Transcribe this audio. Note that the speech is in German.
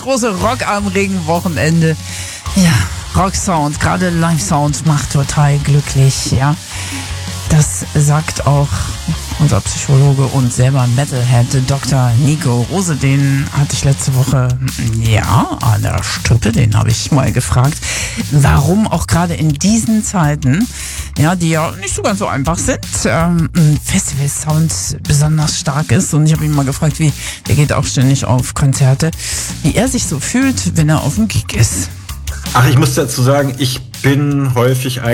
große Rock am Regenwochenende. Ja, Rocksound, gerade Live-Sound macht total glücklich, ja. Das sagt auch unser Psychologe und selber Metalhead Dr. Nico Rose. Den hatte ich letzte Woche, ja, an der Strippe, den habe ich mal gefragt, warum auch gerade in diesen Zeiten, ja, die ja nicht so ganz so einfach sind, Festival-Sound besonders stark ist. Und ich habe ihn mal gefragt, der geht auch ständig auf Konzerte, wie er sich so fühlt, wenn er auf dem Gig ist. Ach, ich muss dazu sagen, ich bin häufig